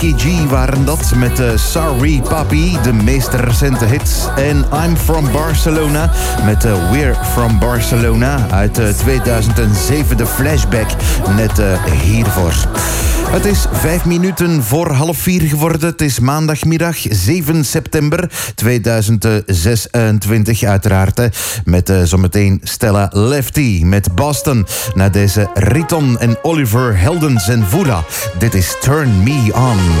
Becky G waren dat met Sorry Papi, de meest recente hits. En I'm From Barcelona met We're From Barcelona uit 2007, de flashback, net hiervoor. Het is 5 minuten voor 3:30 geworden. Het is maandagmiddag 7 september 2026 uiteraard. Met zometeen Stella Lefty met Boston. Na deze Riton en Oliver Heldens en Voeda. Dit is Turn Me On.